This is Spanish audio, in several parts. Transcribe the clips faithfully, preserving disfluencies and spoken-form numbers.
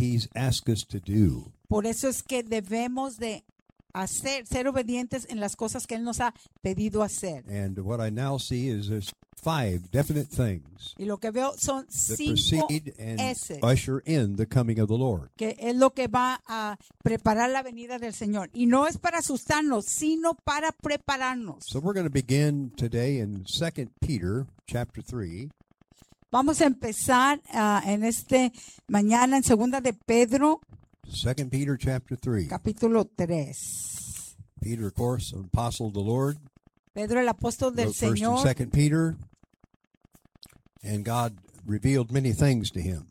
He's asked us to do. Por eso es que debemos de hacer, ser obedientes en las cosas que Él nos ha pedido hacer. And what I now see is there's five definite things Y lo que veo son that cinco precede and S's, usher in the coming of the Lord. que es lo que va a preparar la venida del Señor. Y no es para asustarnos, sino para prepararnos. So we're going to begin today in Second Peter chapter three. Vamos a empezar uh, en este mañana en segunda de Pedro, Second Peter chapter three. capítulo tres. Peter, of course, an apostle of the Lord. Pedro, el apóstol del Wrote First and Señor, Second Peter, and God revealed many things to him.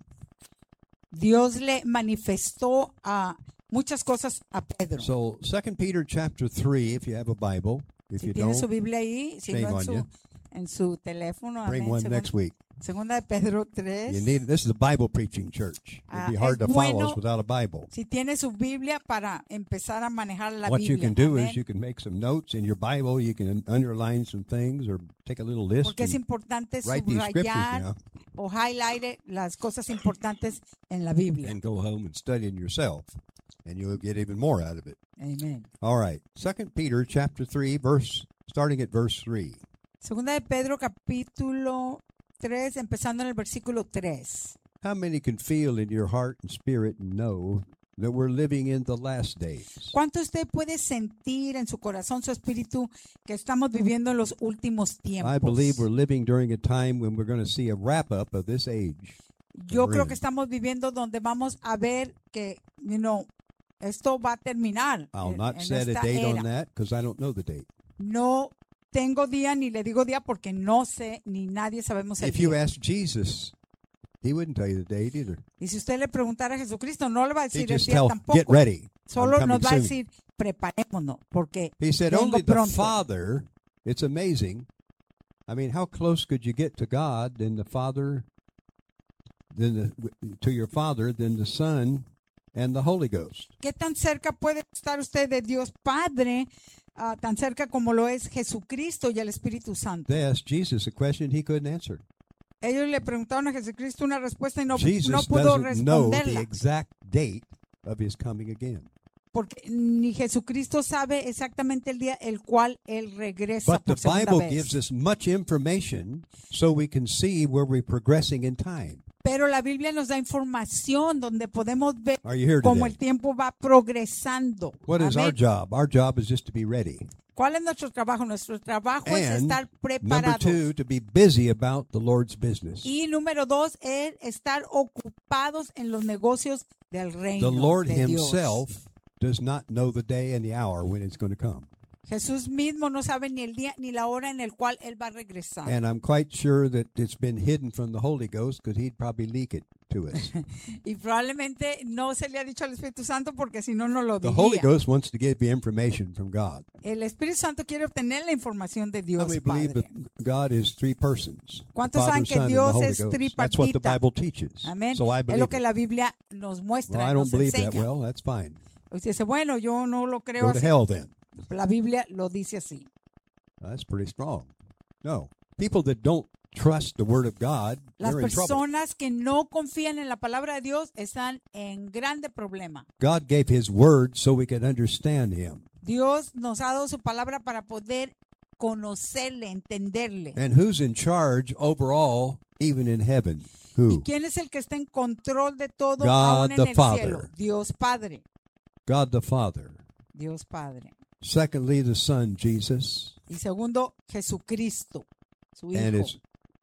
Dios le manifestó a muchas cosas a Pedro. So Second Peter chapter three, if you have a Bible, if Si you tiene su don't, Biblia ahí, si shame no en on su, you. en su teléfono, bring amén. one Segunda, next week. segunda de Pedro tres. You need. This is a Bible preaching church. Ah, It'd be hard es to follow bueno us without a Bible. Si tiene su Biblia para empezar a manejar la What you Biblia. can do amén. is you can make some notes in your Bible. You can underline some things or take a little list Porque es and importante write these scriptures subrayar down o highlight las cosas importantes en la Biblia. and go home and study them yourself, and you'll get even more out of it. Amén. All right, Second Peter chapter three, verse starting at verse three. Segunda de Pedro capítulo tres, empezando en el versículo tres. How many can feel in your heart and spirit and know that we're living in the last days? ¿Cuánto usted puede sentir en su corazón, su espíritu, que estamos viviendo en los últimos tiempos? I believe we're living during a time when we're going to see a wrap up of this age. Yo we're creo in. que estamos viviendo donde vamos a ver que, you know, esto va a terminar. I'll en- not en set a esta date era. on that because I don't know the date. No tengo día ni le digo día porque no sé ni nadie sabemos el If you día. ask Jesus, he wouldn't tell you the date either. Y si usted le preguntara a Jesucristo, no le va a He decir el just día tell, tampoco. get ready. Solo I'm nos coming va a soon. decir, preparémonos, porque He said, vengo only the pronto. Father, it's amazing. I mean, how close could you get to God than the Father, than the, to your Father, than the Son and the Holy Ghost? ¿Qué tan cerca puede estar usted de Dios Padre, ah, tan cerca como lo es Jesucristo y el Espíritu Santo? They asked Jesus a question he couldn't answer. Ellos le preguntaron a Jesucristo una respuesta y no, Jesus no pudo doesn't know the responderla, exact date of his coming again. porque ni Jesucristo sabe exactamente el día el cual Él regresa But the por segunda Bible vez. gives us much information so we can see where we're progressing in time. Pero la Biblia nos da información donde podemos ver Are you here cómo today? el tiempo va progresando. What is our Amén. job? Our job is just to be ready. ¿Cuál es nuestro trabajo? Nuestro trabajo es And estar number preparados. two, to be busy about the Lord's business. Y número dos es estar ocupados en los negocios del reino The Lord de Dios. himself does not know the day and the hour when it's going to come. Jesús mismo no sabe ni el día ni la hora en el cual Él va a regresar. And I'm quite sure that it's been hidden from the Holy Ghost because he'd probably leak it to us. Y probablemente no se le ha dicho al Espíritu Santo porque si no, no lo The Holy diría. Ghost wants to give you information from God. El Espíritu Santo quiere obtener la información de Dios How many believe Padre. that God is three persons? The ¿Cuántos Father, saben que Son, and the Dios Holy es Ghost. That's what the tripartita? Bible teaches. Amén. So I Es believe lo que it. la Biblia nos muestra, Well, I don't nos believe that. enseña. Well, that's fine. Usted dice, bueno, yo no lo creo Go to así. hell then. La Biblia lo dice así. That's pretty strong. No. People that don't trust the Word of God, Las they're in trouble. personas que no confían en la palabra de Dios están en grande problema. God gave His Word so we could understand Him. Dios nos ha dado su palabra para poder conocerle, entenderle. And who's in charge overall, even in heaven? ¿Y Who? quién es el que está en control de todo God aún en the el Father. cielo? Dios Padre. God the Father. Dios Padre. Secondly, the Son, Jesus. Y segundo, Jesucristo, su And Hijo. it's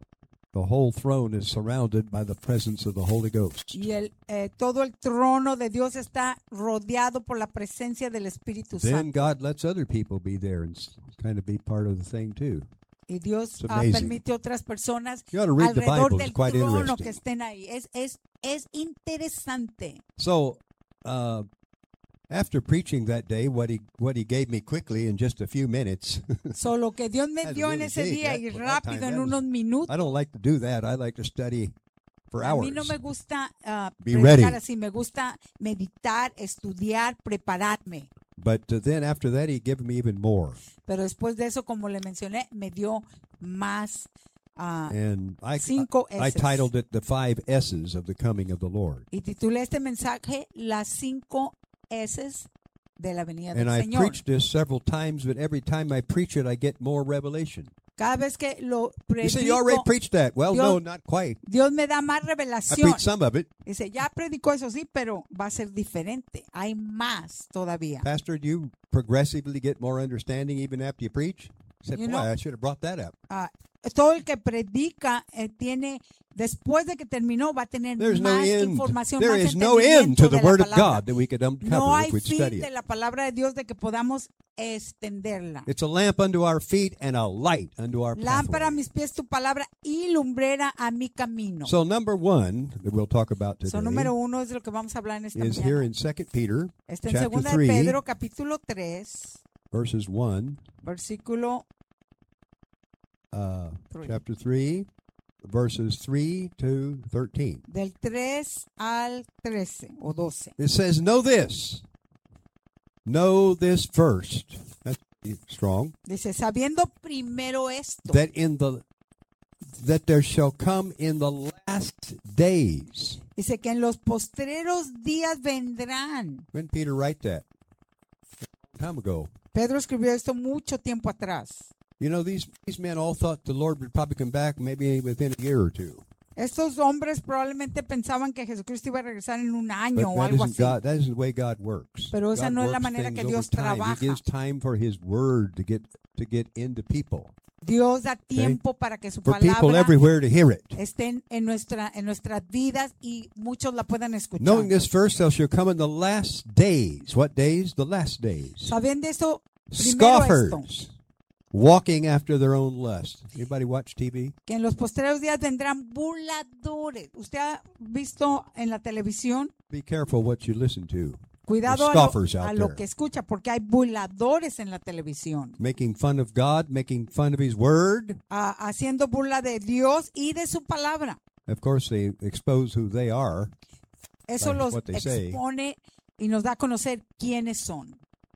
the whole throne is surrounded by the presence of the Holy Ghost. Y el, eh, todo el trono de Dios está rodeado por la presencia del Espíritu Then Santo. God lets other people be there and s- kind of be part of the thing too. Y Dios It's ah, amazing. permite otras personas You ought to read the alrededor Bible. It's del quite trono interesting. que estén ahí. Es, es, es interesante. So, uh, after preaching that day, what he what he gave me quickly in just a few minutes. So, lo que Dios me That's dio en really ese deep. día That- y for that rápido time, en that was- unos minutos. I don't like to do that. I like to study for A hours. mí no me gusta ah, Be predicar ready. así, me gusta meditar, estudiar, prepararme. But uh, then after that, he gave me even more. Pero después de eso, como le mencioné, me dio más ah, And I, cinco I, I S's. titled it The Five S's of the Coming of the Lord. Y titulé este mensaje Las cinco S's de la venida del And I've Señor. preached this several times, but every time I preach it, I get more revelation. Cada vez que lo You say, you already predico, preached that. Well, Dios- no, not quite. Dios me da más I revelación. preached some of it. Dice, ya predicó eso sí, pero va a ser diferente. Hay más todavía. Pastor, do you progressively get more understanding even after you preach? I said, You boy, know- I should have brought that up. Ah, todo el que predica eh, tiene, después de que terminó, va a tener There's no más end. información, There más is no end entendimiento to the de la Word of palabra. God that we could uncover No if hay we'd fin study de it. la palabra de Dios de que podamos extenderla. It's a lamp unto our feet and a light unto our Lámpara a pathway. mis pies tu palabra y lumbrera a mi camino. So number one that we'll talk about today So, número uno es de lo que vamos a hablar en esta is here mañana. in Second Peter Está en chapter segunda de three, Pedro, capítulo tres, verses one, versículo uh, Three. chapter three, verses three to thirteen. del tres al trece o doce. It says, "Know this, know this first." That's strong. Dice, sabiendo primero esto, That in the that there shall come in the last days. dice que en los postreros días vendrán. When did Peter write that? A long time ago. Pedro escribió esto mucho tiempo atrás. You know, these these men all thought the Lord would probably come back maybe within a year or two. Estos hombres probablemente pensaban que Jesucristo iba a regresar en un But año o that algo isn't así. God. That isn't the way God works. Pero esa God no es la works manera things que over Dios time. trabaja. He gives time for His Word to get to get into people, Dios da tiempo para que su for people palabra everywhere to hear it. esté en, nuestra, en nuestras vidas y muchos la puedan escuchar. Knowing this first, there shall come in the last days. What days? The last days. Sabiendo esto, primero esto, Scoffers, walking after their own lust. Anybody watch T V? que en los postreros días vendrán burladores. ¿Usted ha visto en la televisión? Be careful what you listen to. Cuidado a There's scoffers lo, out a lo there. que escucha, porque hay burladores en la televisión, Making fun of God, making fun of His Word. ah, haciendo burla de Dios y de su palabra. Of course, they expose who they are. Eso By los what they say. expone y nos da a conocer quiénes son.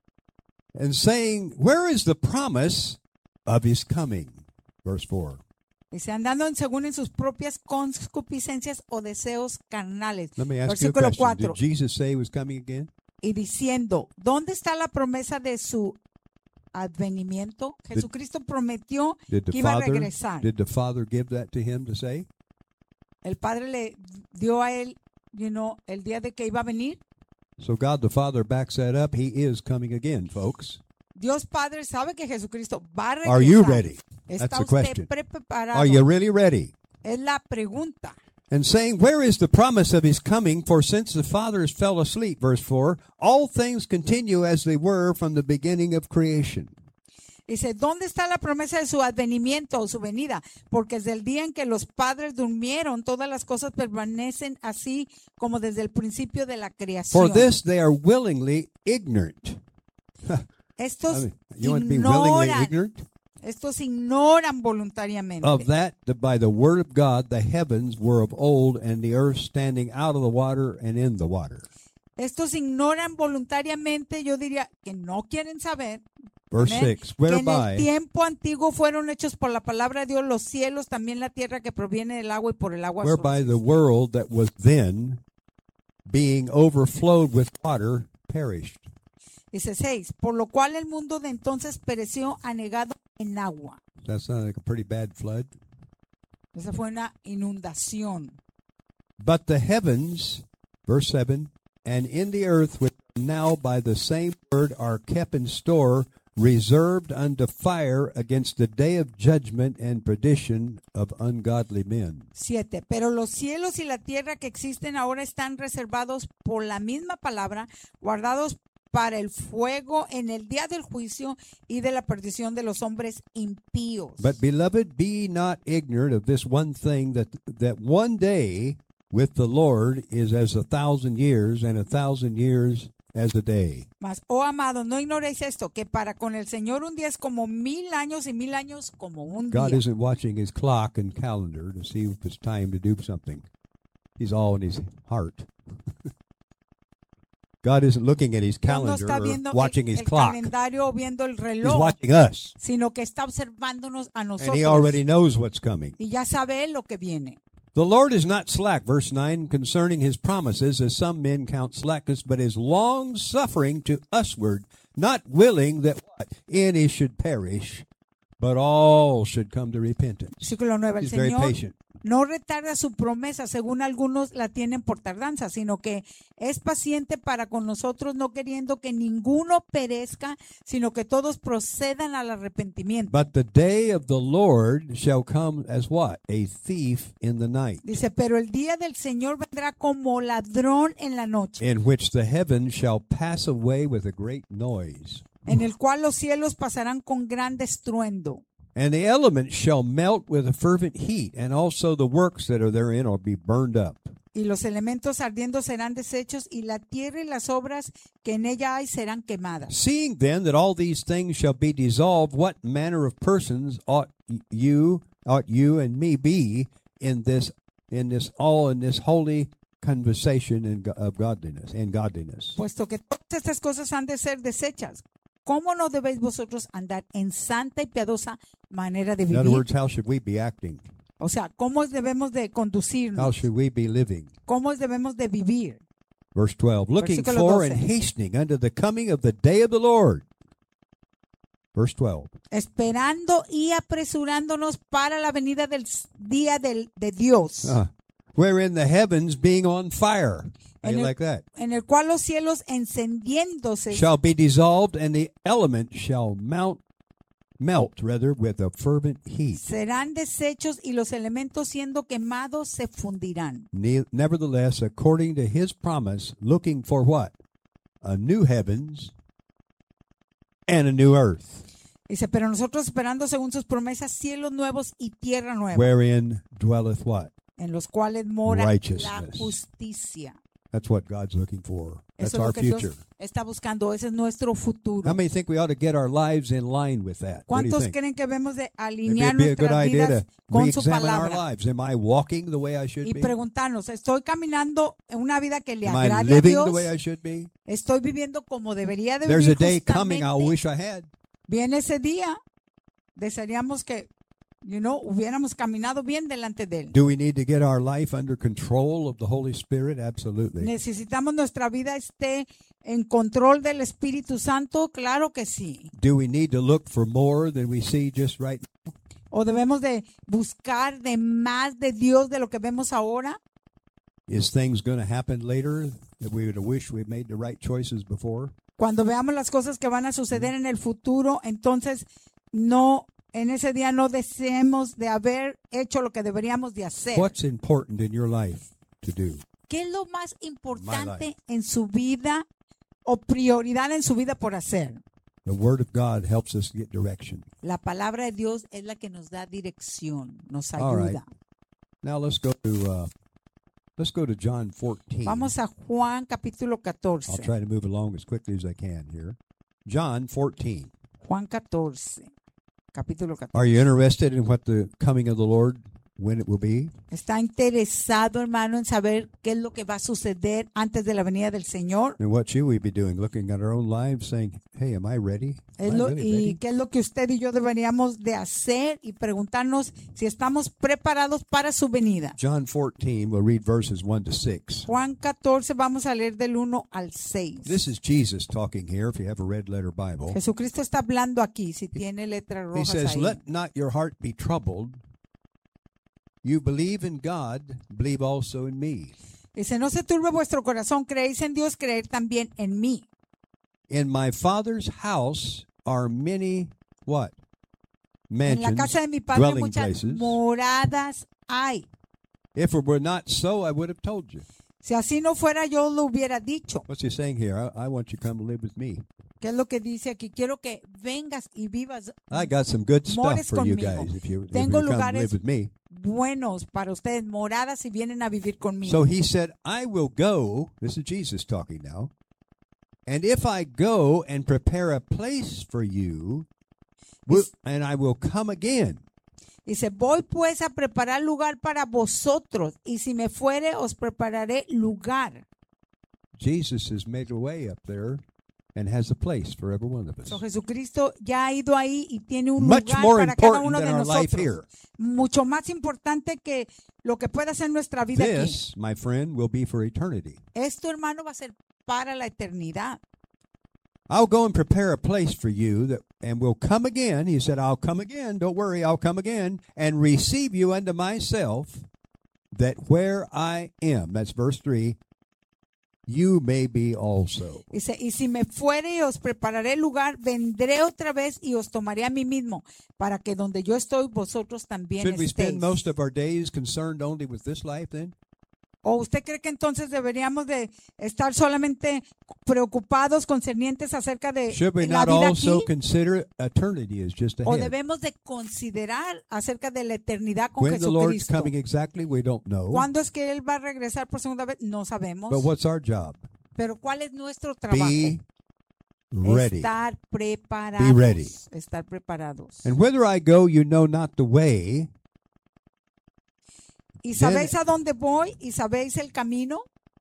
And saying, where is the promise of His coming? Verse four. Dice, andando en, según en sus propias concupiscencias o deseos carnales. Let me ask you a Versículo question. cuatro. Did Jesus say He was coming again? Y diciendo, ¿dónde está la promesa de su advenimiento? Jesucristo prometió Did que the iba a Father regresar. did the Father give that to Him to say? El Padre le dio a él, you know, el día de que iba a venir. So God the Father backs that up. He is coming again, folks. Dios Padre sabe que Jesucristo va a regresar. Are you ready? ¿Está That's the usted question. preparado? Are you really ready? Es la pregunta. And saying, where is the promise of His coming? For since the fathers fell asleep, verse four, all things continue as they were from the beginning of creation. Dice, ¿dónde está la promesa de su advenimiento o su venida? Porque desde el día en que los padres durmieron, todas las cosas permanecen así como desde el principio de la For creación. this they are willingly ignorant. Estos I mean, you want to be willingly ignoran, ignorant? estos ignoran voluntariamente. Of that, that by the word of God the heavens were of old, and the earth standing out of the water and in the water. Estos ignoran voluntariamente, yo diría que no quieren saber. Verse Amén. six, Que en el whereby tiempo antiguo fueron hechos por la palabra de Dios los cielos, también la tierra que proviene del agua y por el agua. whereby surge. the world that was then being overflowed with water perished. Dice seis, por lo cual el mundo de entonces pereció anegado en agua. That sounds like a pretty bad flood. Esa fue una inundación. But the heavens, verse seven, and in the earth which now by the same word are kept in store, reserved unto fire against the day of judgment and perdition of ungodly men. Siete, pero los cielos y la tierra que existen ahora están reservados por la misma palabra, guardados para el fuego en el día del juicio y de la perdición de los hombres impíos. But beloved, be not ignorant of this one thing, that that one day with the Lord is as a thousand years, and a thousand years as a day. Mas, oh amado, no ignoréis esto, que para con el Señor un día es como mil años y mil años como un God día. isn't watching His clock and calendar to see if it's time to do something. He's all in His heart. God isn't looking at his Dios no calendar está or viendo watching el, his el clock. calendario o viendo el He's reloj, watching us. sino que está observándonos a And nosotros. he already knows what's coming. Y ya sabe él lo que viene. The Lord is not slack, verse nine, concerning his promises, as some men count slackness, but is long suffering to usward, not willing that what? Any should perish, but all should come to repentance. Versículo nueve. El He's very Señor patient. no retarda su promesa, según algunos la tienen por tardanza, sino que es paciente para con nosotros, no queriendo que ninguno perezca, sino que todos procedan al arrepentimiento. But the day of the Lord shall come as what? A thief in the night, Dice, pero el día del Señor vendrá como ladrón en la noche, in which the heavens shall pass away with a great noise, en el cual los cielos pasarán con gran estruendo. and the elements shall melt with a fervent heat, and also the works that are therein will be burned up. Y los elementos ardiendo serán deshechos, y la tierra y las obras que en ella hay serán quemadas. Seeing then that all these things shall be dissolved, what manner of persons ought you, ought you and me be in this, in this, all in this holy conversation in, of godliness and godliness? Puesto que todas estas cosas han de ser desechas, ¿cómo no debéis vosotros andar en santa y piadosa manera de In other vivir? words, how should we be acting? O sea, ¿cómo debemos de How conducirnos? should we be living? ¿Cómo debemos de vivir? Verse twelve, looking Versículo for doce. and hastening unto the coming of the day of the Lord. Verse twelve. Esperando y apresurándonos para la venida del s- día del, de Dios, Uh, wherein the heavens being on fire. How En you el- like that? en el cual los cielos encendiéndose Shall be dissolved, and the elements shall mount, melt rather with a fervent heat. serán deshechos, y los elementos siendo quemados se fundirán. Ne- Nevertheless, according to his promise, looking for what? A new heavens and a new earth, Dice, pero nosotros esperando según sus promesas cielos nuevos y tierra nueva, wherein dwelleth what? en los cuales mora la Righteousness. justicia. That's what God's looking for. That's Eso es our lo que Dios future. está buscando. Ese es nuestro futuro. How many think we ought to get our lives in line with that? What do you ¿Cuántos think? creen que debemos de Maybe alinear it'd be a good nuestras idea vidas to con su re-examine our palabra? lives. Am I walking the way I should Y be? preguntarnos, ¿estoy caminando en una vida que le Am I agrade a living Dios? the way I should be? ¿Estoy viviendo como debería de There's a vivir day coming I justamente? wish I had. Viene ese día, desearíamos que, you know, hubiéramos caminado bien delante de Él. Do we need to get our life under control of the Holy Spirit? Absolutely. ¿Necesitamos nuestra vida esté en control del Espíritu Santo? Claro que sí. Do we need to look for more than we see just right now? ¿O debemos de buscar de más de Dios de lo que vemos ahora? Is things going to happen later that we would wish we made the right choices before? Cuando veamos las cosas que van a suceder en el futuro, entonces no, en ese día no deseemos de haber hecho lo que deberíamos de hacer. What's important in your life to do? ¿Qué es lo más importante life. en su vida o prioridad en su vida por hacer? The Word of God helps us get direction. La palabra de Dios es la que nos da dirección, nos All right. ayuda. Now let's go to uh, let's go to John fourteen. Vamos a Juan capítulo I'll catorce. try to move along as quickly as I can here. John fourteen. Juan catorce, capítulo catorce. Are you interested in what the coming of the Lord, when it will be? ¿Está interesado, hermano, en saber qué es lo que va a suceder antes de la venida del Señor? And what should we be doing? Looking at our own lives, saying, "Hey, am I ready? Es Am I lo- really ¿Y ready?" qué es lo que usted y yo deberíamos de hacer? Y preguntarnos si estamos preparados para su venida. John fourteen, we'll read verses one to six. Juan catorce, vamos a leer del uno al seis. This is Jesus talking here, if you have a red letter Bible. Jesucristo está hablando aquí, si tiene letras He rojas says, ahí. "Let not your heart be troubled. You believe in God, believe also in me. Dice, no se turbe vuestro corazón, creéis en Dios, creer también en mí. In my Father's house are many," what? En la "Mansions, casa de mi Padre dwelling muchas places. moradas hay. If it were not so, I would have told you." Si así no fuera, yo lo hubiera dicho. What's he saying here? I, I want you to come live with me. ¿Qué es lo que dice aquí? Quiero que vengas y vivas I got some good stuff Mores for you conmigo. guys if you, if you Tengo come lugares- live with me. buenos para ustedes, moradas si vienen a vivir conmigo. So he said, I will go. This is Jesus talking now. And if I go and prepare a place for you, wi- Es- and I will come again. Dice, voy pues a preparar lugar para vosotros, y si me fuere, os prepararé lugar. Jesus has made a way up there and has a place for every one of us. So, Jesucristo ya ha ido ahí y tiene un Much lugar more para cada important uno de than our life nosotros. here. Mucho más importante que lo que pueda ser nuestra vida aquí. This, my friend, will be for eternity. Esto, hermano, va a ser para la eternidad. I'll go and prepare a place for you that and will come again. He said, I'll come again. Don't worry, I'll come again and receive you unto myself, that where I am, that's verse three, you may be also. Dice, y si me fuere y os prepararé lugar, vendré otra vez y os tomaré a mí mismo, para que donde yo estoy, vosotros también Should we estéis. spend most of our days concerned only with this life then? ¿O usted cree que entonces deberíamos de estar solamente preocupados, concernientes acerca de Should we la not vida also aquí? consider eternity is just ¿O ahead? debemos de considerar acerca de la eternidad con When the Lord's Jesucristo? coming exactly, we don't know. ¿Cuándo es que Él va a regresar por segunda vez? No sabemos. But what's our job? Pero ¿cuál es nuestro trabajo? Be ready. Estar preparados. Be ready. Estar preparados. And whither I go, you know not the way. ¿Y sabéis a dónde voy? ¿Y sabéis el camino?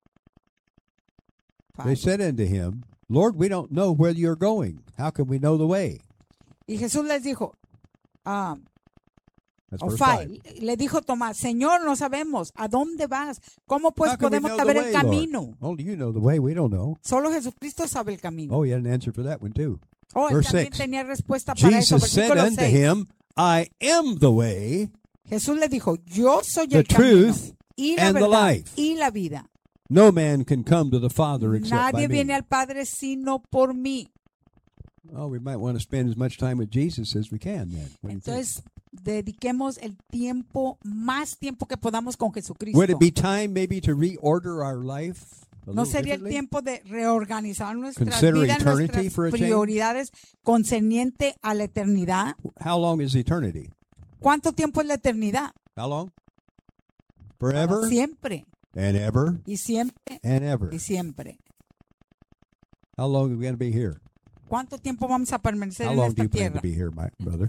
They said unto him, Lord, we don't know where you're going. How can we know the way? Y Jesús les dijo, ah, That's o verse Fai, five. le dijo Tomás, Señor, no sabemos a dónde vas. ¿Cómo pues How can we podemos know the saber way, el Lord? camino? Only you know the way. We don't know. Solo Jesucristo sabe el camino. Oh, he had an answer for that one too. Oh, él verse también six. tenía respuesta para eso. Jesus said Versículo unto seis. him, I am the way, Jesús le dijo, yo soy the el camino truth, y la and the verdad life. y la vida. No man can come to the Father except Nadie by me. viene al Padre sino por mí. Oh, we might want to spend as much time with Jesus as we can then. What do you think? Entonces, dediquemos el tiempo, más tiempo que podamos con Jesucristo. Would it be time maybe to reorder our life a ¿No little sería el differently? tiempo de reorganizar nuestras Consider vidas, eternity nuestras for a change? prioridades concerniente a la eternidad? How long is eternity? ¿Cuánto tiempo es la eternidad? How long? Para Forever siempre and ever y siempre and ever. y siempre. How long are we going to be here? ¿Cuánto tiempo vamos a permanecer How en long do esta you plan tierra? to be here, my brother?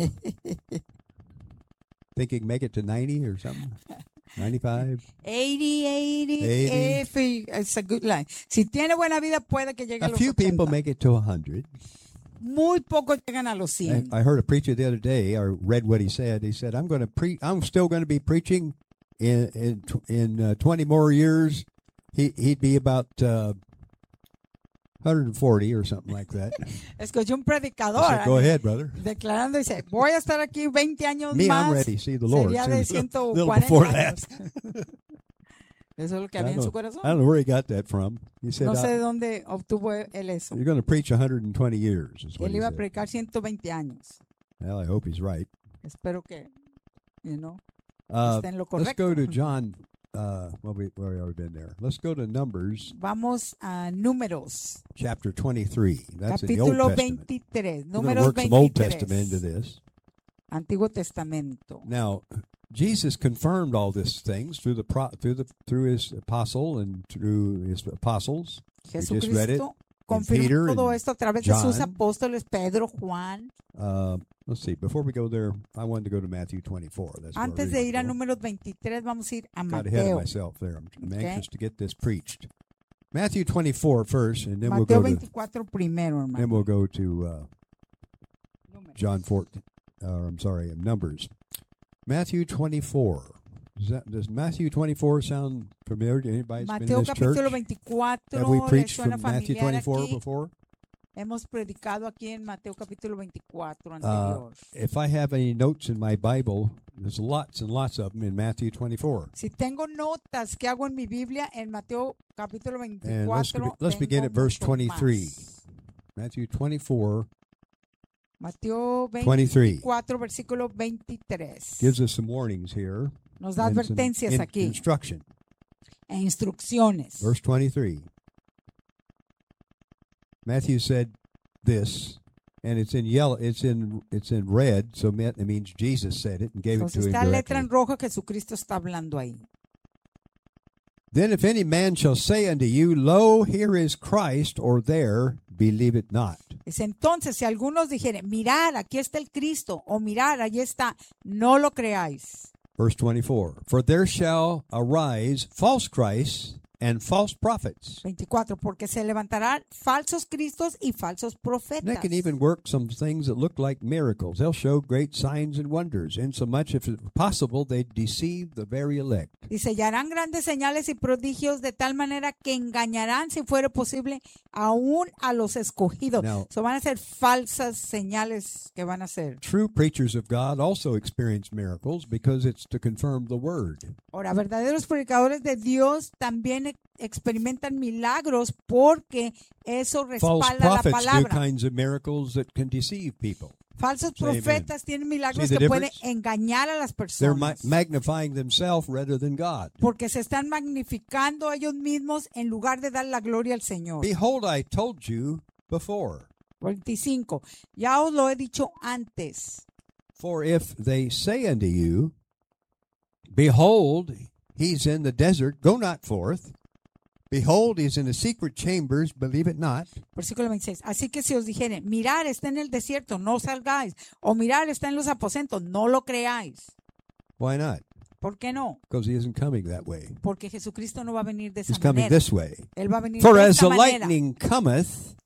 Think you can make it to ninety or something? ninety-five? eighty, eighty, eighty. if he- it's a good line. Si tiene buena vida, puede que llegue a A los few people ochenta. make it to one hundred. Muy pocos llegan a los I, cien. I heard a preacher the other day, or read what he said. He said, "I'm going to pre. I'm still going to be preaching in in tw- in uh, twenty more years." He he'd be about uh, one hundred forty or something like that. Escuché un I predicador said, "Go ahead, brother." declarando, dice, voy a estar aquí veinte años Me, más. I'm ready. See the Lord. Sería de soon. ciento little cuarenta before años. that. Eso es lo que I había en su don't, corazón. I don't know where he got that from. He said, No sé de "I- dónde obtuvo él eso. "You're going to preach one hundred twenty years." Is what Él he iba a said. predicar ciento veinte años. Well, I hope he's right. Espero que, you know, Uh, esté en lo let's correcto. go to John. Uh, well, we where have we been there? Let's go to Numbers Vamos a Números, chapter twenty-three. That's in the Old capítulo Testament. veintitrés. We're going to Números work some Old Testament into veintitrés. this. Antiguo Testamento. Now, Jesus confirmed all these things through the pro, through the through his apostle and through his apostles. We just read it. Jesucristo confirmó Peter todo and esto a través de sus John. apóstoles, Pedro, Juan. Uh, let's see. Before we go there, I wanted to go to Matthew twenty-four. That's where I Antes really de ir a want to go. Números veintitrés, vamos a ir a Got ahead of Mateo. myself there. I'm, I'm Okay. anxious to get this preached. Matthew twenty-four first, and then we'll Mateo go to veinticuatro primero, then hermano. we'll go to uh, Números. John fourteen. Uh, I'm sorry, Numbers. Matthew twenty-four. Does, that, does Matthew twenty-four sound familiar to anybody that's been Mateo in this capítulo church? veinticuatro. Have we ¿le preached suena from Matthew familiar twenty-four aquí? before? Hemos predicado aquí en Mateo capítulo veinticuatro Uh, anterior. if I have any notes in my Bible, there's lots and lots of them in Matthew twenty-four. Si tengo notas que hago en mi Biblia, en Mateo capítulo And let's, veinticuatro, let's begin tengo at verse mucho twenty-three. más. Matthew twenty-four, Mateo twenty-three. veinticuatro, versículo veintitrés. Gives us some warnings here. Nos da and some advertencias in- aquí Instruction. e instrucciones. Verse twenty-three. Matthew said this, and it's in yellow. It's in it's in red, so it means Jesus said it and gave it to Entonces him está letra en directly. rojo, Jesucristo está hablando ahí. Then if any man shall say unto you, Lo, here is Christ, or there, believe it not. Dice, entonces, si algunos dijeren, mirar, aquí está el Cristo, o mirar, allí está, no lo creáis. Verse twenty-four. For there shall arise false Christs, and false prophets. veinticuatro, porque se levantarán falsos cristos y falsos They profetas. can even work some things that look like miracles. They'll show great signs and wonders, insomuch if it's possible they deceive the very elect. Dice, y harán grandes señales y prodigios de tal manera que engañarán, si fuere posible, aún a los escogidos. Now- So, van a ser falsas señales que van a hacer. True preachers of God also experience miracles because it's to confirm the word. Ahora, verdaderos predicadores de Dios también e- experimentan milagros porque eso False respalda la prophets do palabra. kinds of miracles that can deceive people. Falsos Say amen. profetas tienen milagros See the que pueden difference? engañar a las They're ma- personas magnifying themselves rather than God. porque se están magnificando a ellos mismos en lugar de dar la gloria al Señor. Behold, I told you before. veinticinco. Ya os lo he dicho antes. For if they say unto you, Behold, he's in the desert, go not forth. Behold, he's in the secret chambers, believe it not. Versículo veintiséis. Así que si os dijeren, mirar está en el desierto, no salgáis. O mirar está en los aposentos, no lo creáis. Why not? ¿Por qué no? Because he isn't coming that way. Porque Jesucristo no va a venir de esa He's coming manera. this way. Él va a venir For de as esta the manera. lightning cometh,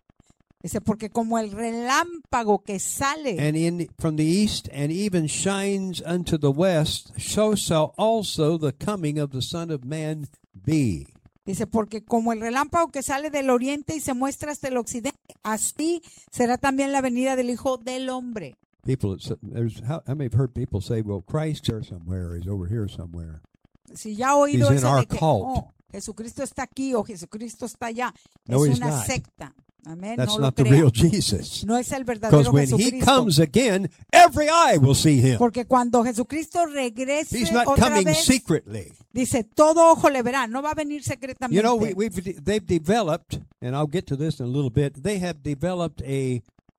Dice, porque como el relámpago que sale and in from the east, and even shines unto the west, so shall also the coming of the Son of Man be. Dice, porque como el relámpago que sale del oriente y se muestra hasta el occidente, así será también la venida del Hijo del Hombre. People, there's how, how many have heard people say, "Well, Christ's here somewhere, or he's over here somewhere." Si ya ha oído He's in eso our de que cult. oh, Jesucristo está aquí o Jesucristo está allá, No, es he's una not. secta. Amén. That's No lo not the crean. real Jesus. No es el Because verdadero when he Jesucristo. comes again, every eye will see him. Porque cuando Jesucristo regrese He's not otra coming vez, secretly. dice, todo ojo le verá, no va a venir secretamente. You know, we, we've they've developed, and I'll get to this in a little bit. They have developed a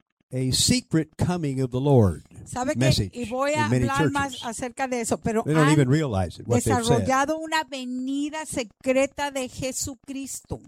a secret coming of the Lord ¿Sabe qué? message Y voy a in many hablar más churches. acerca de eso, pero They don't han even realize it, what they've said. desarrollado una venida secreta de Jesucristo.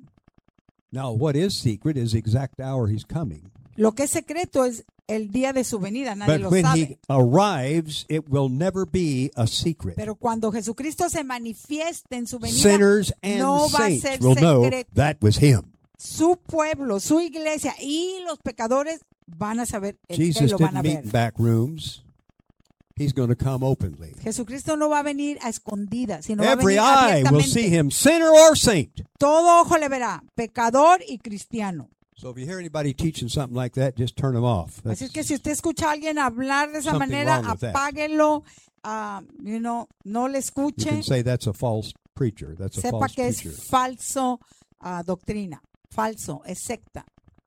Now, what is secret is the exact hour he's coming. Lo que es secreto es el día de su venida, nadie But lo when sabe. he arrives, it will never be a secret. Pero cuando Jesucristo se manifieste en su venida, Sinners and no va a saints ser will know secreto. that was him. Su pueblo, su iglesia y los pecadores van a saber, el que Jesus lo van a didn't meet ver. in back rooms. He's going to come openly. Jesucristo no va a venir a escondidas, sino va a Every venir eye will abiertamente. see him, sinner or saint. Todo ojo le verá, pecador y cristiano. So if you hear anybody teaching something like that, just turn them off. That's- Así es que si usted escucha a alguien hablar de esa Something manera, wrong with that. apáguelo, ah, you know, no le you escuche, can say that's a false preacher. That's a sepa false que es preacher. falso ah, doctrina, falso, es secta.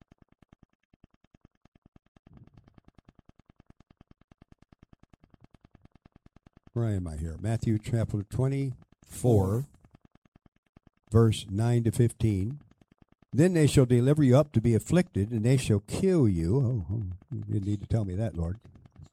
Where am I here? Matthew chapter twenty-four, verse nine to fifteen. Then they shall deliver you up to be afflicted, and they shall kill you. Oh, oh, you didn't need to tell me that, Lord.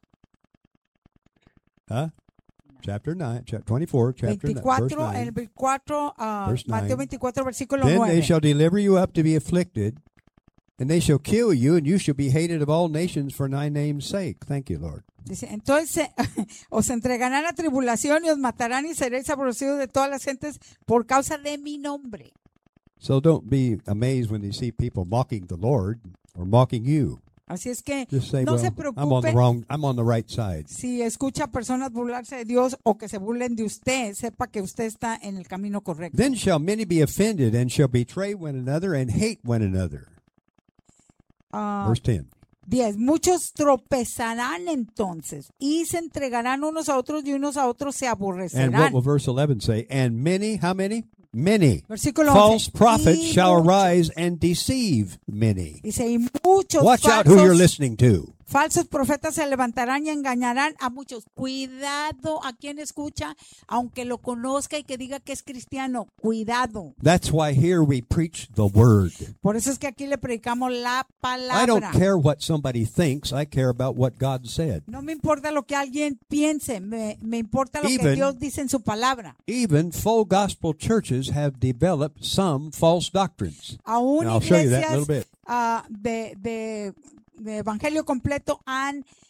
Huh? Chapter nine, chapter twenty-four, chapter nine, verse veinticuatro, el nine. veinticuatro, ah, Verse Mateo nine. veinticuatro, versículo Then they nueve. shall deliver you up to be afflicted, and they shall kill you, and you shall be hated of all nations for my name's sake. Thank you, Lord. Dice, entonces os entregarán a tribulación y os matarán y seréis aborrecidos de todas las gentes por causa de mi nombre. So don't be amazed when you see people mocking the Lord or mocking you. Así es que Just say, no well, se I'm on the preocupe wrong, I'm on the right side. si escucha a personas burlarse de Dios o que se burlen de usted, sepa que usted está en el camino correcto. Then shall many be offended and shall betray one another and hate one another. Ah, Verse ten. diez. Muchos tropezarán entonces y se entregarán unos a otros y unos a otros se And what aborrecerán. will verse eleven say? And many, how many? Many Versículo false once. prophets Y shall muchos- arise and deceive many. Dice, y muchos Watch out who you're falsos, listening to. falsos profetas se levantarán y engañarán a muchos. Cuidado a quien escucha, aunque lo conozca y que diga que es cristiano. Cuidado. That's why here we preach the word. Por eso es que aquí le predicamos la I don't palabra. care what somebody thinks. I care about what God said. No me importa lo que alguien piense, me, me importa lo que Even- Dios dice en su palabra. Even full gospel churches have developed some false doctrines. Aún And I'll show you that in a iglesias little bit. ah, de, de- de evangelio completo han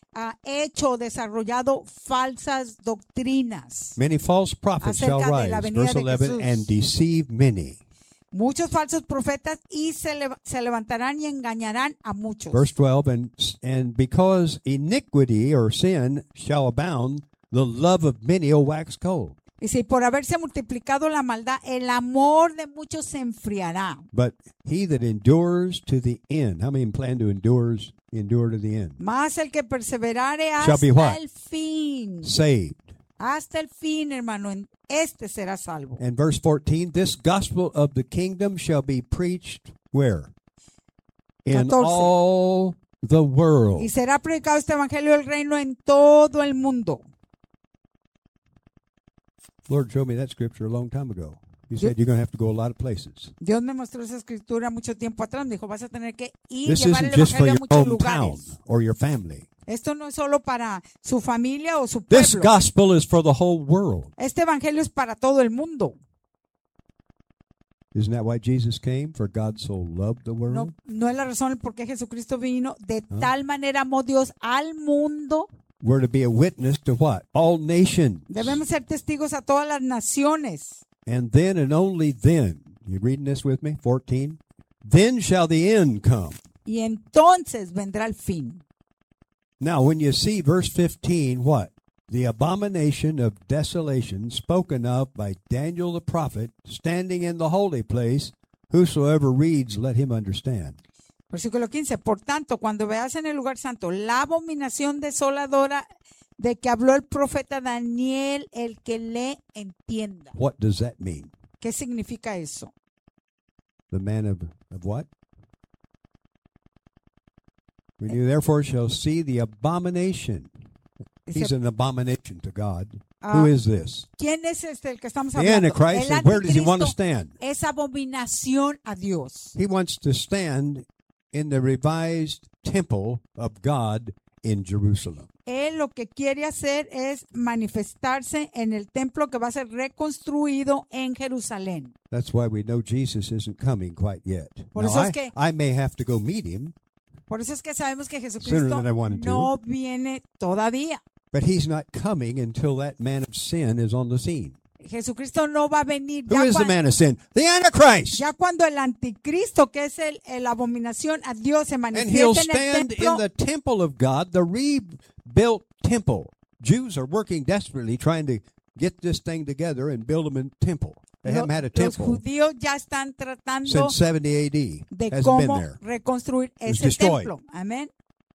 ha hecho, desarrollado falsas doctrinas. Many false prophets shall Acerca de la rise, venida verse de eleven, Jesús. and deceive many. Muchos falsos profetas y se, le- se levantarán y engañarán a muchos. Verse twelve, and, and because iniquity or sin shall abound, the love of many will wax cold. Y si por haberse multiplicado la maldad, el amor de muchos se enfriará. But he that endures to the end, how many plan to endures, endure to the end? Más el que perseverare Shall be what? hasta el fin. Saved. Hasta el fin, hermano, en- este será salvo. And verse fourteen, this gospel of the kingdom shall be preached where? In catorce. all the world. Y será predicado este evangelio del reino en todo el mundo. Lord showed me that scripture a long time ago. He Yo- said you're going to have to go a lot of places. Dios me mostró esa escritura mucho tiempo atrás. Me dijo, vas a tener que ir This llevar el isn't just for evangelio a your muchos hometown lugares. or your family. Esto no es solo para su familia o su This pueblo. gospel is for the whole world. Este evangelio es para todo el mundo. Isn't that why Jesus came? For God so loved the world. No, no es la razón por qué Jesucristo vino. De Ah. tal manera amó Dios al mundo. We're to be a witness to what? All nations. Debemos ser testigos a todas las naciones. And then and only then, you reading this with me? fourteen. Then shall the end come. Y entonces vendrá el fin. Now, when you see verse fifteen, what? The abomination of desolation spoken of by Daniel the prophet, standing in the holy place, whosoever reads, let him understand. Versículo quince. Por tanto, cuando veas en el lugar santo la abominación desoladora de que habló el profeta Daniel, el que le entienda. What does that mean? ¿Qué significa eso? The man of, of what? When you therefore shall see the abomination. He's Dice, an abomination to God. Ah, Who is this? ¿quién es este el que estamos The hablando? Antichrist. El And where does he want to anticristo stand? es abominación a Dios. He wants to stand in the revised temple of God in Jerusalem. Él lo que quiere hacer es manifestarse en el templo que va a ser reconstruido en Jerusalén. That's why we know Jesus isn't coming quite yet. Por Now, eso es I, que- I may have to go meet him, Por eso es que sabemos que Sooner Jesucristo than I wanted to. no viene todavía. but he's not coming until that man of sin is on the scene. Jesucristo no va a venir Who ya, is the cuan- man of sin? The Antichrist. ya cuando el anticristo, que es el, el abominación a Dios, se And he'll manifiesta en el stand templo. in the temple of God, the rebuilt temple. Jews are working desperately trying to get this thing together and build them a temple. They Lo- haven't had a los temple judíos ya están tratando since seventy A D. de Hasn't been cómo there. reconstruir was ese destroyed. templo. Amén.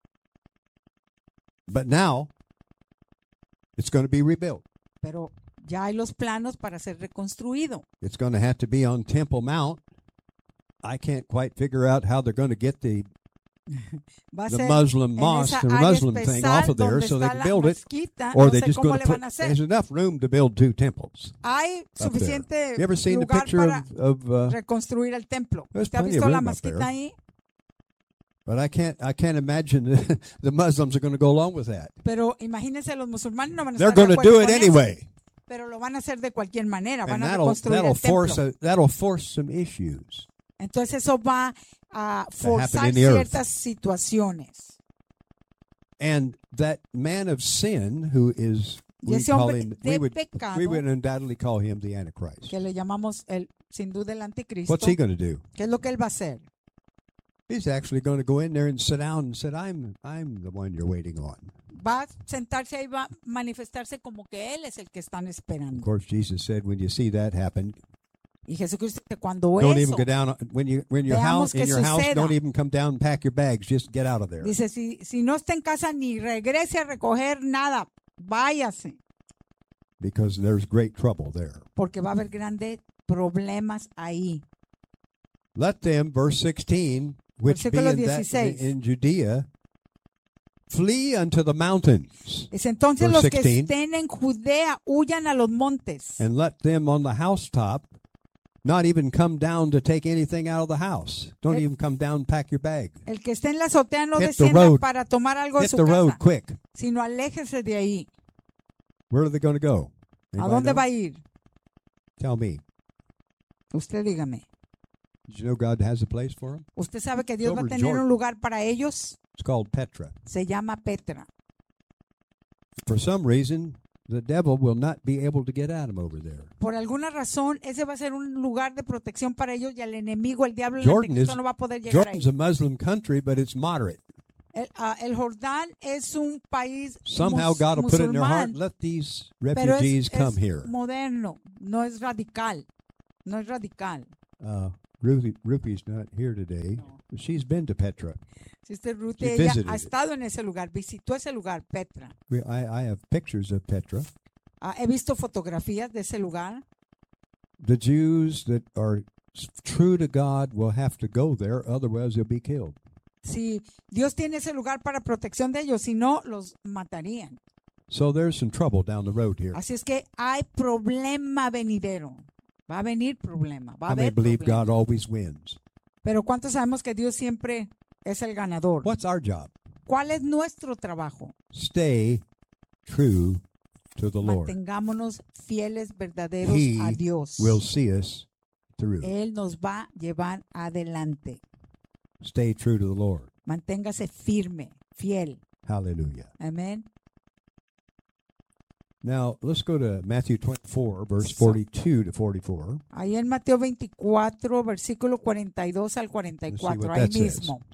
But now it's going to be rebuilt. Pero ya hay los planos para ser reconstruido. It's going to have to be on Temple Mount. I can't quite figure out how they're going to get the, Va a the ser Muslim en mosque, esa the área Muslim thing especial off of there donde so they está can la build it. mezquita. Or No they sé just cómo going le to van put, a hacer. there's enough room to build two temples. Hay up there. suficiente You ever seen the lugar picture para of, of uh, reconstruir el templo. There's ¿Usted ha plenty of visto la room up mezquita there. ahí? but I can't I can't imagine the Muslims are going to go along with that. Pero imagínense, los musulmanes no van a They're estar de going to acuerdo do it con eso, anyway. pero lo van a hacer de cualquier manera. Van And a that'll reconstruir that'll el templo. force a, that'll force some issues. Entonces eso va a happen forzar in the earth. ciertas situaciones. And that man of sin who is Y we ese call hombre him de we would pecado, we would undoubtedly call him the Antichrist. que le llamamos el, sin duda el anticristo. What's he going to do? ¿Qué es lo que él va a hacer? He's actually going to go in there and sit down and said, "I'm I'm the one you're waiting on." Va a sentarse y va a manifestarse como que él es el que están Of esperando. course, Jesus said, "When you see that happen, Y Jesucristo dice, cuando don't eso, even go down when you when your Veamos house in que your house. suceda. Don't even come down and pack your bags. Just get out of there dice, si, si no está en casa ni regrese a recoger nada, váyase, because there's great trouble there." porque va a haber grandes problemas ahí. Let them, verse sixteen, which be Versículo in, that, dieciséis. in Judea, flee unto the mountains, Dice, entonces Verse los que sixteen. estén en Judea huyan a los montes. and let them on the housetop not even come down to take anything out of the house. Don't Eh, even come down and pack your bag. El que esté en la azotea no Hit the descienda road. para tomar algo de Hit su the road casa, quick. sino aléjese de ahí. Where are they going to go? ¿A Anybody dónde know? va a ir? Tell me. Usted dígame. Did you know God has a place for them? ¿Usted sabe que Dios va a Over tener Jordan. un lugar para ellos? It's called Petra. Se llama Petra. For some reason, the devil will not be able to get at them over there. Por alguna razón, ese va a ser un lugar de protección para ellos y el enemigo, el diablo, el Jordan anticristo is- no va a poder llegar Jordan's ahí. a Muslim country, but it's moderate. El, ah, el Jordán es un país Somehow mus- God will put it in their heart, musulmán, let these pero refugees es, come es here. moderno, no es radical, no es radical. Uh, Ruthie, Ruthie's not here today. No. But she's been to Petra. Sister Ruth, She ella visited ha it. estado en ese lugar, visitó ese lugar, Petra. We, I, I have pictures of Petra. Ah, he visto fotografías de ese lugar. The Jews that are s- true to God will have to go there, otherwise they'll be killed. Si Dios tiene ese lugar para protección de ellos, si no, los matarían. So there's some trouble down the road here. Así es que hay problema venidero. Va a venir problema. Va a I may haber believe problema. God always wins. Pero ¿cuántos sabemos que Dios siempre es el ganador? What's our job? ¿Cuál es nuestro trabajo? Stay true to the Lord. Mantengámonos fieles, verdaderos He a Dios. will see us through. Él nos va a llevar adelante. Stay true to the Lord. Manténgase firme, fiel. Hallelujah. Amén. Now, let's go to Matthew twenty-four, verse So- forty-two to forty-four. Ahí en Mateo veinticuatro, versículo cuarenta y dos al cuarenta y Let's see cuatro, what ahí that says. mismo.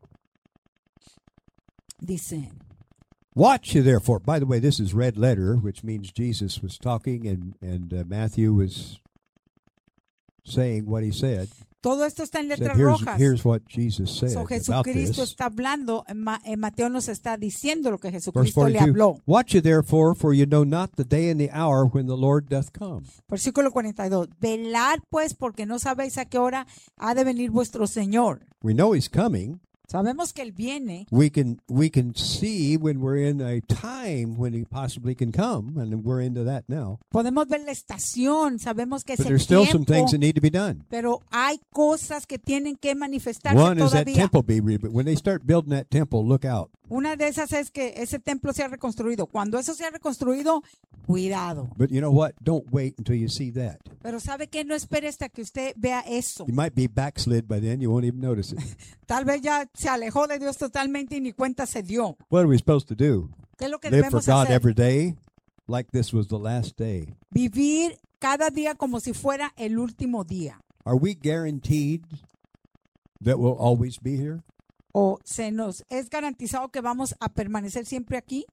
Dice, Watch you therefore. By the way, this is red letter, which means Jesus was talking and, and uh, Matthew was saying what he said. todo esto está en Said, letras here's, rojas. here's what Jesus said So, about Jesucristo this. está hablando, en Ma- en Mateo nos está diciendo lo que Verse Jesucristo le forty-two. habló. Watch you therefore, for you know not the day and the hour when the Lord doth come. Versículo cuarenta y dos. Velad pues porque no sabéis a qué hora ha de venir vuestro Señor. We know he's coming. Sabemos que Él viene. We can we can see when we're in a time when he possibly can come, and we're into that now. Podemos ver la estación. Sabemos que es But el there's still some tiempo. things that need to be done. Pero hay cosas que tienen que manifestarse One is that todavía. temple be rebuilt. When they start building that temple, look out. Una de esas es que ese templo sea reconstruido. Cuando eso sea reconstruido, cuidado. But you know what? Don't wait until you see that. Pero ¿sabe qué? No espere hasta que usted vea eso. You might be backslid by then. You won't even notice it. Tal vez ya se alejó de Dios totalmente y ni cuenta se dio. What are we supposed to do? ¿Qué es lo que Live for debemos God hacer? every day like this was the last day. Vivir cada día como si fuera el último día. Are we guaranteed that we'll always be here? ¿O se nos es garantizado que vamos a permanecer siempre aquí?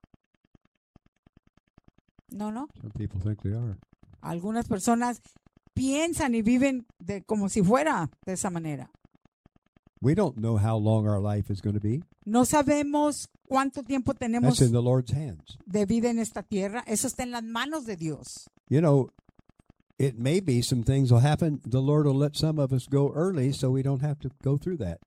No, no. Some people think they are. Algunas personas piensan y viven de como si fuera de esa manera. We don't know how long our life is going to be. No sabemos cuánto tiempo tenemos That's in the Lord's hands. de vida en esta tierra. Eso está en las manos de Dios. You know, it may be some things will happen. The Lord will let some of us go early so we don't have to go through that.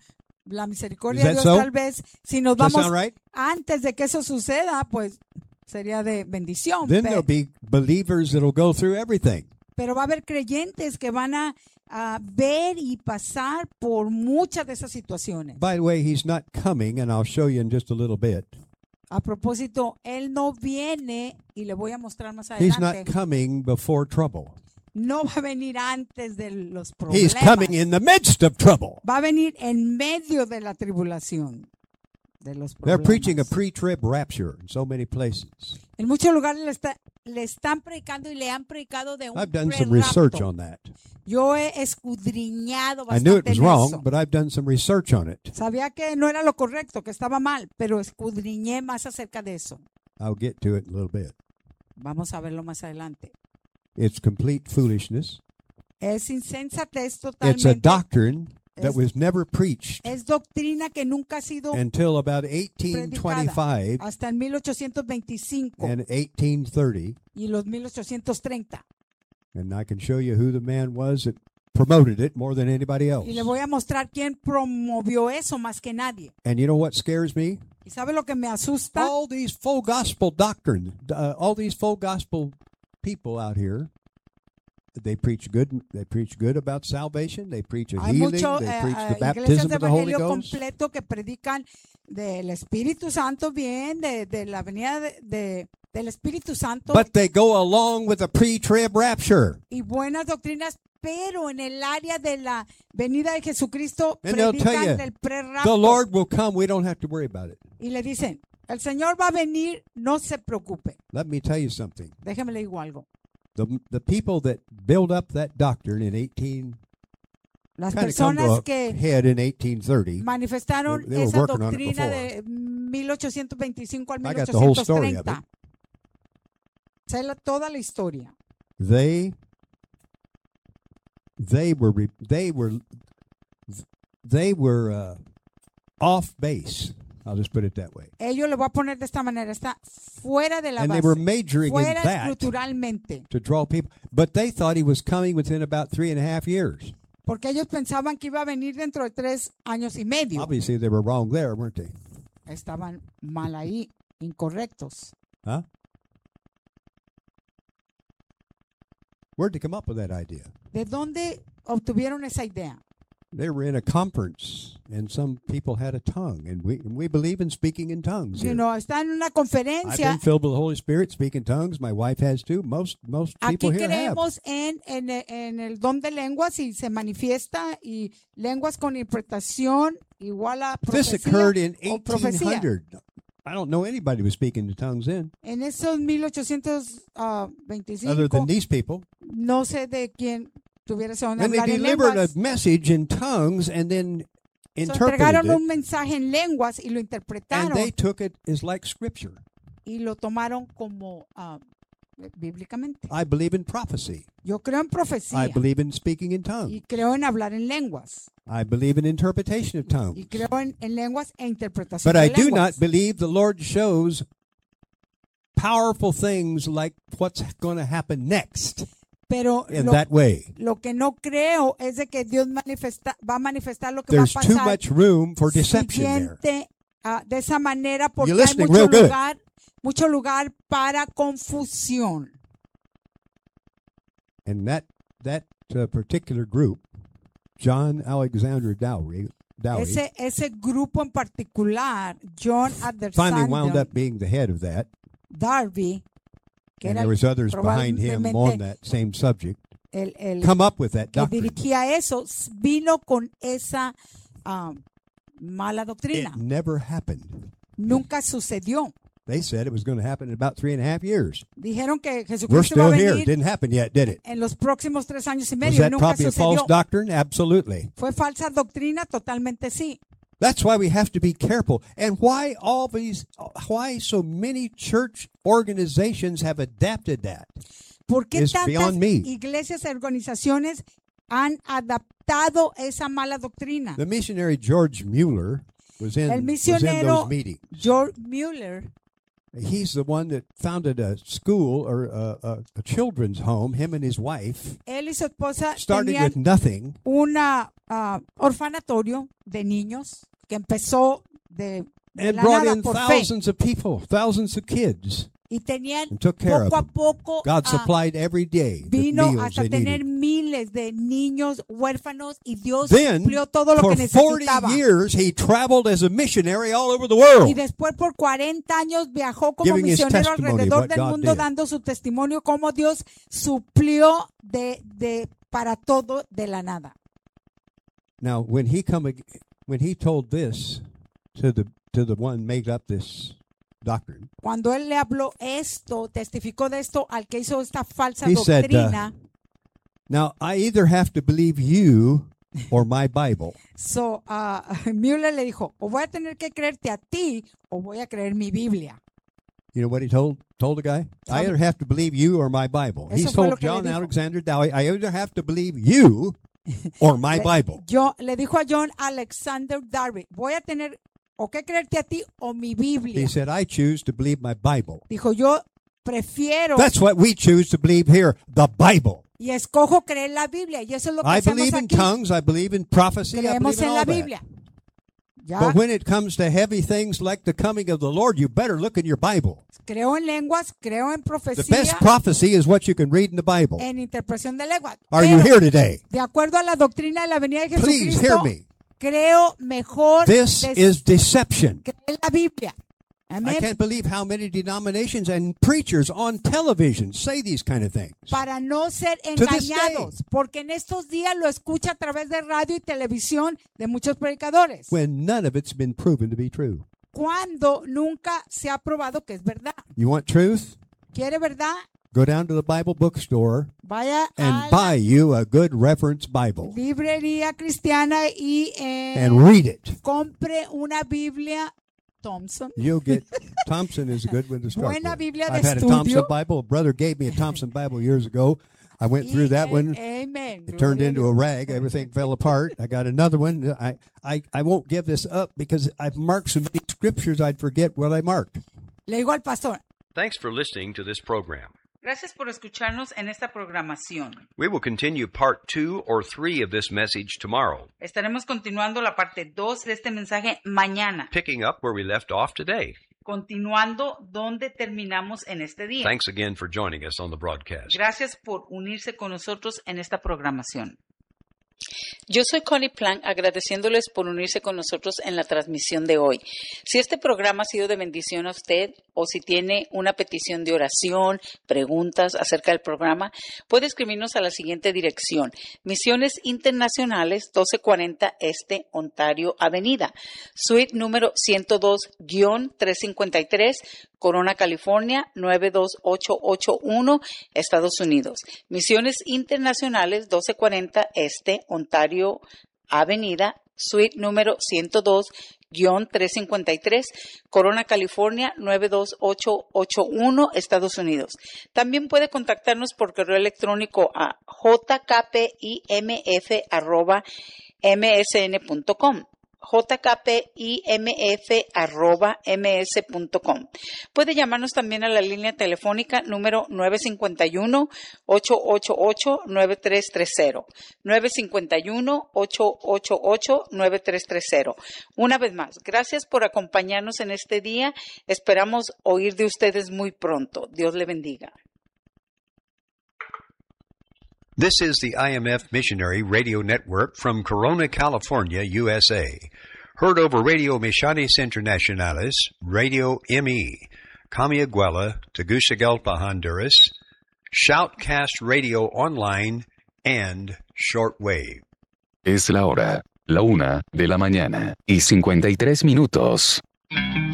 La misericordia Is de that Dios so? tal vez, si nos Does that vamos sound right? antes de que eso suceda, pues sería de bendición. Then Pe- there'll be believers that'll go through everything. Pero va a haber creyentes que van a, a ver y pasar por muchas de esas situaciones. By the way, he's not coming, and I'll show you in just a little bit. A propósito, Él no viene, y le voy a mostrar más He's not adelante, coming before trouble. no va a venir antes de los He's problemas. coming in the midst of trouble. Va a venir en medio de la tribulación, de los They're preaching a problemas. pre-trib rapture in so many places. En muchos lugares le, está- le están predicando y le han predicado de un I've done some prerapto. research on that. Yo he escudriñado I knew it bastante was en wrong, eso. but I've done some research on it. Sabía que no era lo correcto, que estaba mal, pero escudriñé más acerca de eso. I'll get to it in a little bit. Vamos a verlo más adelante. It's complete foolishness. Es insensatez It's a totalmente. doctrine that Es- was never preached Es doctrina que nunca ha sido until about eighteen twenty-five hasta el mil ochocientos veinticinco and eighteen thirty. y los mil ochocientos treinta. And I can show you who the man was that promoted it more than anybody else. Y le voy a mostrar quién promovió eso más que nadie. And you know what scares me? ¿Y sabe lo que me asusta? All these full gospel doctrine, uh, all these full gospel people out here, they preach good. They preach good about salvation. They preach a Hay healing. muchos They eh, preach eh, the iglesias baptism de of the Holy evangelio Ghost. completo que predican del Espíritu Santo bien, de, de la venida de, de- del Espíritu Santo But they go along with the pre-trib rapture. y buenas doctrinas, pero en el área de la venida de Jesucristo And they'll tell predican you, del The prerrapto Lord will come. We don't have to worry about it. y le dicen, El Señor va a venir, no se preocupe. Let me tell you something. Déjeme le digo algo. The the people that built up that doctrine in eighteen Las kind of come to personas a que head in eighteen thirty. manifestaron They- they were esa working on it doctrina before. de mil ochocientos veinticinco al I got the whole story of mil ochocientos treinta. Sé la- toda la historia. They they were re- they were they were uh, off base. I'll just put it that way. Ellos lo voy a poner de esta manera, está fuera de la And they were base, majoring in fuera that estructuralmente, to draw people, but they thought he was coming within about three and a half years. porque ellos pensaban que iba a venir dentro de tres años y medio. Obviously, they were wrong there, weren't they? Estaban mal ahí, incorrectos. Huh? Where'd they come up with that idea? ¿De dónde obtuvieron esa idea? They were in a conference, and some people had a tongue, and we and we believe in speaking in tongues. You here. know, está en una I've conferencia. been filled with the Holy Spirit, speaking tongues. My wife has too. Most most people Aquí here have. creemos en, en, en el don de lenguas y se manifiesta, y lenguas con interpretación igual a This profecía occurred in o profecía. eighteen hundred. I don't know anybody who was speaking in tongues then, En esos mil ochocientos veinticinco, other than these people. no sé de quién tuviera ese don de And they hablar en delivered a lenguas. message in tongues and then So, interpreted entregaron it, un mensaje en lenguas y lo and interpretaron they took it as like scripture. y lo tomaron como ah, bíblicamente. I believe in prophecy. Yo creo en I profecía believe in speaking in tongues. y creo en hablar en lenguas I believe in interpretation of y tongues. creo en, en lenguas e interpretación But I de do lenguas. not believe the Lord shows powerful things like what's going to happen next Pero in lo, that way. lo que no creo es de que Dios manifesta, va a manifestar lo que There's va a too pasar much room for deception there. siguiente, ah, de esa manera, porque You're hay listening mucho real good. lugar, mucho lugar para confusión. And that that uh, particular group, John Alexander Dowie, Dowie Ese, ese grupo en particular, John finally wound Alexander up being the head of that. Darby, que And era there was others behind him probablemente on that same subject. el, el Come up with that que doctrine. dirigía eso, vino con esa ah, mala doctrina. It never happened. Nunca sucedió. They said it was going to happen in about three and a half years. Dijeron que We're Jesucristo iba a still here. venir Didn't happen yet, did it? en los próximos tres años y Was medio. that Nunca probably a false sucedió. doctrine? Absolutely. Fue falsa doctrina, totalmente sí. That's why we have to be careful. And why all these, why so many church organizations have adapted that. ¿Por qué It's tantas beyond me. iglesias y organizaciones han adaptado esa mala doctrina? The missionary George Mueller was in, El was in misionero those meetings. George Mueller, He's the one that founded a school or a, a, a children's home, him and his wife, él y su esposa started tenían with nothing. un orfanatorio de niños que empezó de, de And la brought nada in por fe. thousands of people, thousands of kids, Y tenían and took care of poco a them. poco God ah, supplied every day the vino meals hasta they tener needed. miles de niños huérfanos y Dios Then, suplió todo lo for que forty necesitaba. years, he traveled as a missionary all over the Y world. después por cuarenta años viajó como Giving his misionero testimony alrededor what del God mundo did. dando su testimonio cómo Dios suplió de, de para todo de la nada. Now, when he come, ag- when he told this to the to the one made up this doctrine, Cuando él le habló esto, testificó de esto al que hizo esta falsa He said, uh, doctrina. now I either have to believe you or my Bible. So, uh, Mueller le dijo, o voy a tener que creerte a ti o voy a creer mi Biblia. You know what he told told the guy? I Sabe- either have to believe you or my Bible. He Eso fue lo told que le John dijo. Alexander Dowie, I either have to believe you or my Le- Bible. Yo le dijo a John Alexander Darby, voy a tener o que creerte a ti o mi Biblia. He said, I choose to believe my Bible. Dijo, yo prefiero That's what we choose to believe here, the Bible. y escojo creer la Biblia. Y eso es lo que I hacemos believe in aquí. tongues, I believe in prophecy, I Creemos believe in en all la that. Biblia. Ya, But when it comes to heavy things like the coming of the Lord, you better look in your Bible. creo en lenguas, creo en The profecía, best prophecy is what you can read in the Bible. en interpretación de lenguas. Are you Pero, here today? de acuerdo a la doctrina de la venida de Please hear Jesucristo, me. creo mejor This des- is deception. creer la Biblia. I Amén. can't believe how many denominations and preachers on television say these kind of things. Para no ser To this engañados, porque en estos días lo escucha a través de radio y televisión de muchos predicadores, When none of it's been proven to be true. cuando nunca se ha probado que es verdad. You want truth? ¿Quiere verdad? Go down to the Bible bookstore Vaya and a buy you a good reference Bible la librería cristiana y eh, and read it. compre una Biblia Thompson. You'll get Thompson is a good one to start Buena with. Biblia de I've had a estudio. Thompson Bible. A brother gave me a Thompson Bible years ago. I went through that Y, one. eh, amen. It turned Gloria a into a Dios. rag. Everything fell apart. I got another one. I, I, I won't give this up because I've marked so many scriptures I'd forget what I marked. Le digo al pastor. Thanks for listening to this program. Gracias por escucharnos en esta programación. We will continue part two or three of this message tomorrow, Estaremos continuando la parte dos de este mensaje mañana, picking up where we left off today. continuando donde terminamos en este día. Thanks again for joining us on the broadcast. Gracias por unirse con nosotros en esta programación. Yo soy Connie Plank, agradeciéndoles por unirse con nosotros en la transmisión de hoy. Si este programa ha sido de bendición a usted o si tiene una petición de oración, preguntas acerca del programa, puede escribirnos a la siguiente dirección: Misiones Internacionales, doce cuarenta Este, Ontario Avenida, suite número ciento dos guión trescientos cincuenta y tres, Corona, California, nueve dos ocho ocho uno, Estados Unidos. Misiones Internacionales, doce cuarenta Este, Ontario Avenida, suite número ciento dos guión trescientos cincuenta y tres, Corona, California, nueve dos ocho ocho uno, Estados Unidos. También puede contactarnos por correo electrónico a j k p i m f arroba m s n punto com. j k p i m f arroba m s punto com. Puede llamarnos también a la línea telefónica número nueve cinco uno, ocho ocho ocho, nueve tres tres cero. nueve cinco uno, ocho ocho ocho, nueve tres tres cero. Una vez más, gracias por acompañarnos en este día. Esperamos oír de ustedes muy pronto. Dios le bendiga. This is the I M F Missionary Radio Network from Corona, California, U S A. Heard over Radio Misiones Internacionales, Radio M E, Camiaguela, Tegucigalpa, Honduras, Shoutcast Radio Online, and Shortwave. Es la hora, la una de la mañana y cincuenta y tres minutos.